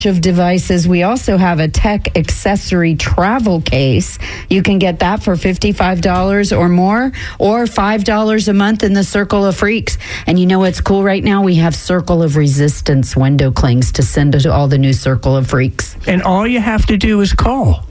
of devices. We also have a tech accessory travel case. You can get that for $55 or more, or $5 a month in the Circle of Freaks. And you know what's cool right now? We have Circle of Resistance window clings to send to all the new Circle of Freaks. And all you have to do is call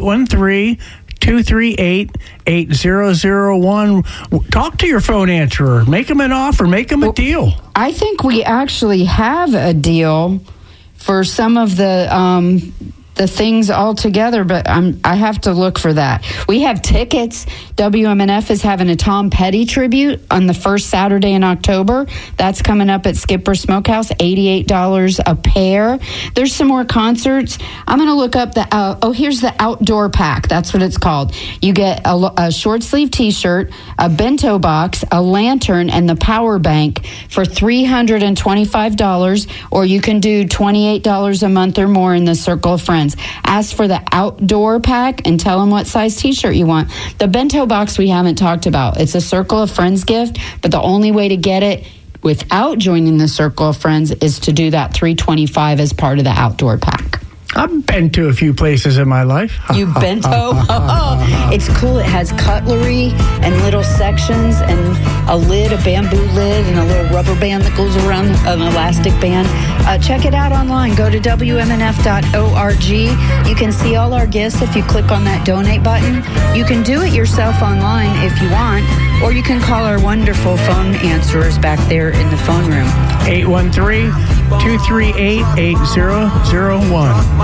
813-238-8001. Talk to your phone answerer. Make them an offer. Make them a deal. I think we actually have a deal for some of the things all together, but I have to look for that. We have tickets. WMNF is having a Tom Petty tribute on the first Saturday in October. That's coming up at Skipper Smokehouse, $88 a pair. There's some more concerts. I'm going to look up here's the outdoor pack. That's what it's called. You get a short sleeve t-shirt, a bento box, a lantern, and the power bank for $325, or you can do $28 a month or more in the Circle of Friends. Ask for the outdoor pack and tell them what size t-shirt you want. The bento box we haven't talked about. It's a Circle of Friends gift, but the only way to get it without joining the Circle of Friends is to do that $325 as part of the outdoor pack. I've been to a few places in my life. You bento? It's cool. It has cutlery and little sections and a lid, a bamboo lid, and a little rubber band that goes around, an elastic band. Check it out online. Go to WMNF.org. You can see all our gifts if you click on that donate button. You can do it yourself online if you want, or you can call our wonderful phone answerers back there in the phone room. 813-238-8001.